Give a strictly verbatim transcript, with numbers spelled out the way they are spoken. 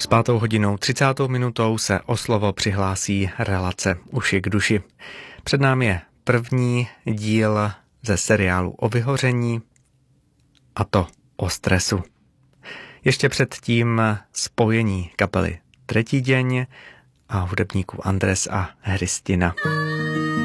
S pátou hodinou třicátou minutou se o slovo přihlásí relace Uši k duši. Před námi je první díl ze seriálu o vyhoření, a to o stresu. Ještě předtím spojení kapely Třetí deň a hudebníků Andres a Hristina.